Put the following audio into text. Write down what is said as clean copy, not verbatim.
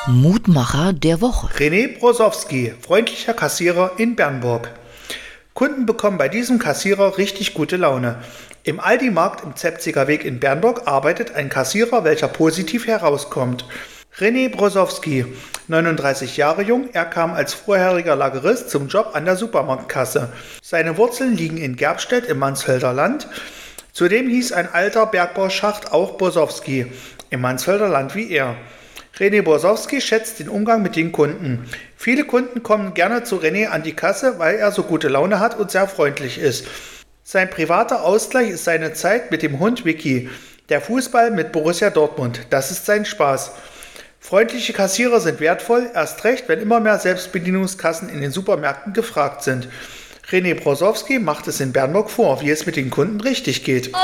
Mutmacher der Woche. René Brosowski, freundlicher Kassierer in Bernburg. Kunden bekommen bei diesem Kassierer richtig gute Laune. Im Aldi-Markt im Zepziger Weg in Bernburg arbeitet ein Kassierer, welcher positiv herauskommt. René Brosowski, 39 Jahre jung, er kam als vorheriger Lagerist zum Job an der Supermarktkasse. Seine Wurzeln liegen in Gerbstedt im Mansfelder Land. Zudem hieß ein alter Bergbauschacht auch Brosowski, im Mansfelder Land wie er. René Brosowski schätzt den Umgang mit den Kunden. Viele Kunden kommen gerne zu René an die Kasse, weil er so gute Laune hat und sehr freundlich ist. Sein privater Ausgleich ist seine Zeit mit dem Hund Vicky. Der Fußball mit Borussia Dortmund, das ist sein Spaß. Freundliche Kassierer sind wertvoll, erst recht, wenn immer mehr Selbstbedienungskassen in den Supermärkten gefragt sind. René Brosowski macht es in Bernburg vor, wie es mit den Kunden richtig geht.